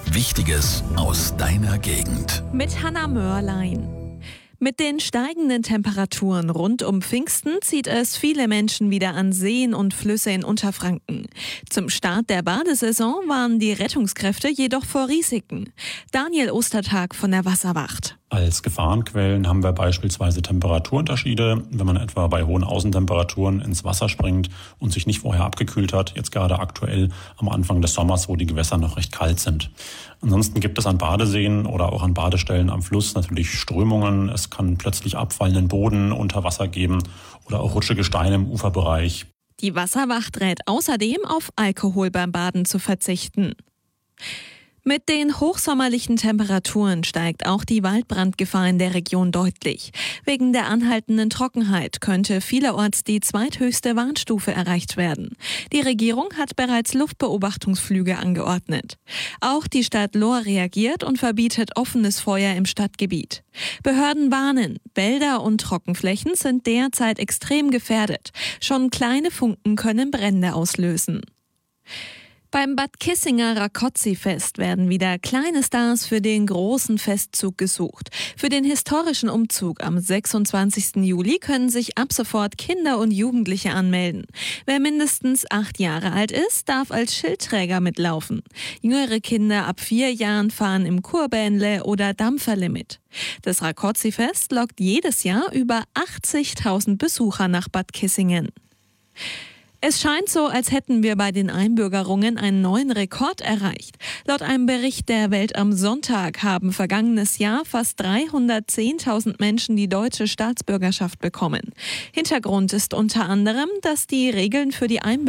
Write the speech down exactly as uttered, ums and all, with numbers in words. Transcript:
Wichtiges aus deiner Gegend. Mit Hanna Mörlein. Mit den steigenden Temperaturen rund um Pfingsten zieht es viele Menschen wieder an Seen und Flüsse in Unterfranken. Zum Start der Badesaison warnen die Rettungskräfte jedoch vor Risiken. Daniel Ostertag von der Wasserwacht. Als Gefahrenquellen haben wir beispielsweise Temperaturunterschiede, wenn man etwa bei hohen Außentemperaturen ins Wasser springt und sich nicht vorher abgekühlt hat, jetzt gerade aktuell am Anfang des Sommers, wo die Gewässer noch recht kalt sind. Ansonsten gibt es an Badeseen oder auch an Badestellen am Fluss natürlich Strömungen. Es kann plötzlich abfallenden Boden unter Wasser geben oder auch rutschige Steine im Uferbereich. Die Wasserwacht rät außerdem, auf Alkohol beim Baden zu verzichten. Mit den hochsommerlichen Temperaturen steigt auch die Waldbrandgefahr in der Region deutlich. Wegen der anhaltenden Trockenheit könnte vielerorts die zweithöchste Warnstufe erreicht werden. Die Regierung hat bereits Luftbeobachtungsflüge angeordnet. Auch die Stadt Lohr reagiert und verbietet offenes Feuer im Stadtgebiet. Behörden warnen, Wälder und Trockenflächen sind derzeit extrem gefährdet. Schon kleine Funken können Brände auslösen. Beim Bad Kissinger Rákóczi-Fest werden wieder kleine Stars für den großen Festzug gesucht. Für den historischen Umzug am sechsundzwanzigsten Juli können sich ab sofort Kinder und Jugendliche anmelden. Wer mindestens acht Jahre alt ist, darf als Schildträger mitlaufen. Jüngere Kinder ab vier Jahren fahren im Kurbähnle oder Dampferle mit. Das Rákóczi-Fest lockt jedes Jahr über achtzigtausend Besucher nach Bad Kissingen. Es scheint so, als hätten wir bei den Einbürgerungen einen neuen Rekord erreicht. Laut einem Bericht der Welt am Sonntag haben vergangenes Jahr fast dreihundertzehntausend Menschen die deutsche Staatsbürgerschaft bekommen. Hintergrund ist unter anderem, dass die Regeln für die Einbürgerung